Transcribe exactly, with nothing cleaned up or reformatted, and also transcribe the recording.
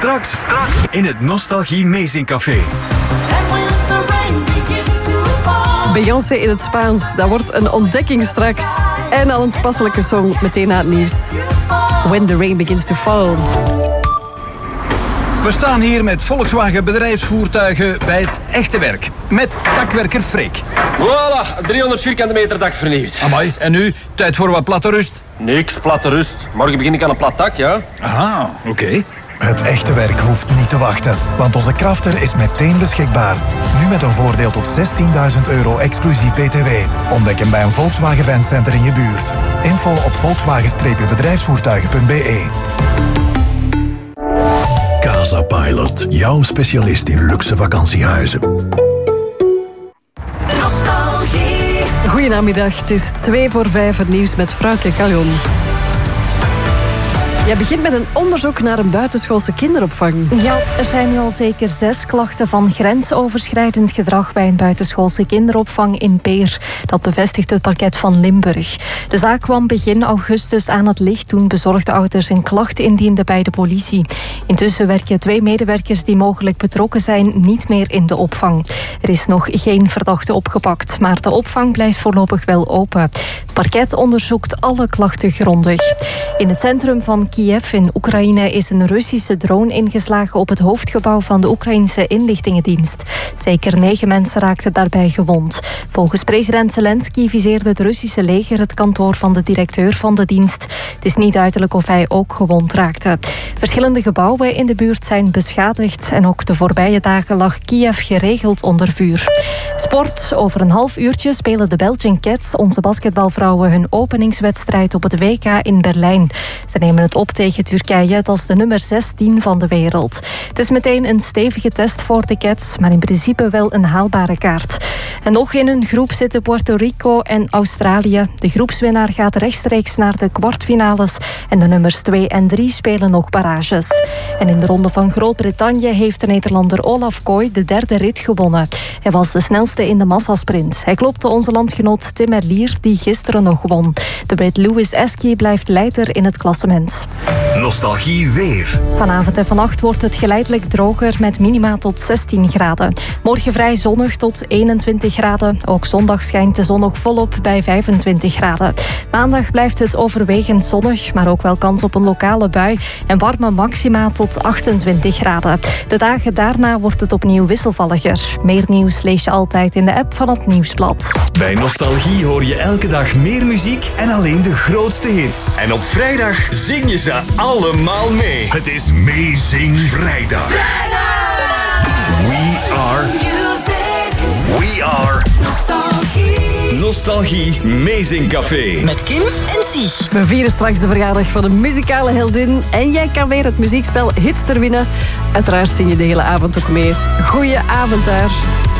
Straks, straks in het Nostalgie Amazing Café. Beyoncé in het Spaans, dat wordt een ontdekking straks. En al een toepasselijke song meteen na het nieuws. When the Rain Begins to Fall. We staan hier met Volkswagen bedrijfsvoertuigen bij het echte werk. Met dakwerker Freek. Voilà, driehonderd vierkante meter dak vernieuwd. Amai, en nu? Tijd voor wat platte rust? Niks, platte rust. Morgen begin ik aan een plat dak, ja? Aha, oké. Okay. Het echte werk hoeft niet te wachten, want onze Crafter is meteen beschikbaar. Nu met een voordeel tot zestienduizend euro exclusief B T W. Ontdek hem bij een Volkswagen Fancenter in je buurt. Info op volkswagen bedrijfsvoertuigen punt b e. Casa Pilot, jouw specialist in luxe vakantiehuizen. Nostalgie. Goedenamiddag, het is twee voor vijf het nieuws met Frauke Caljon. Jij begint met een onderzoek naar een buitenschoolse kinderopvang. Ja, er zijn nu al zeker zes klachten van grensoverschrijdend gedrag bij een buitenschoolse kinderopvang in Peer. Dat bevestigt het parket van Limburg. De zaak kwam begin augustus aan het licht toen bezorgde ouders een klacht indienden bij de politie. Intussen werken twee medewerkers die mogelijk betrokken zijn niet meer in de opvang. Er is nog geen verdachte opgepakt, maar de opvang blijft voorlopig wel open. Het parket onderzoekt alle klachten grondig. In het centrum van Kiev in Oekraïne is een Russische drone ingeslagen op het hoofdgebouw van de Oekraïnse inlichtingendienst. Zeker negen mensen raakten daarbij gewond. Volgens president Zelensky viseerde het Russische leger het kantoor van de directeur van de dienst. Het is niet duidelijk of hij ook gewond raakte. Verschillende gebouwen in de buurt zijn beschadigd en ook de voorbije dagen lag Kiev geregeld onder vuur. Sport. Over een half uurtje spelen de Belgian Cats, onze basketbalvrouwen, hun openingswedstrijd op het W K in Berlijn. Ze nemen het op tegen Turkije, dat is de nummer zestien van de wereld. Het is meteen een stevige test voor de Cats, maar in principe wel een haalbare kaart. En nog in een groep zitten Puerto Rico en Australië. De groepswinnaar gaat rechtstreeks naar de kwartfinales en de nummers twee en drie spelen nog barrages. En in de ronde van Groot-Brittannië heeft de Nederlander Olaf Kooi de derde rit gewonnen. Hij was de snelste in de massasprint. Hij klopte onze landgenoot Tim Merlier, die gisteren nog won. De Brit Louis Esky blijft leider in het klassement. Nostalgie weer. Vanavond en vannacht wordt het geleidelijk droger met minima tot zestien graden. Morgen vrij zonnig tot eenentwintig graden. Ook zondag schijnt de zon nog volop bij vijfentwintig graden. Maandag blijft het overwegend zonnig, maar ook wel kans op een lokale bui en warme maxima tot achtentwintig graden. De dagen daarna wordt het opnieuw wisselvalliger. Meer nieuws lees je altijd in de app van het Nieuwsblad. Bij Nostalgie hoor je elke dag meer muziek en alleen de grootste hits. En op vrijdag zing je ze allemaal mee. Het is Amazing Vrijdag. We are music. We are Nostalgie. Nostalgie Amazing Café. Met Kim en Sieg. We vieren straks de verjaardag van een muzikale heldin. En jij kan weer het muziekspel Hitster winnen. Uiteraard zing je de hele avond ook mee. Goeie avond daar.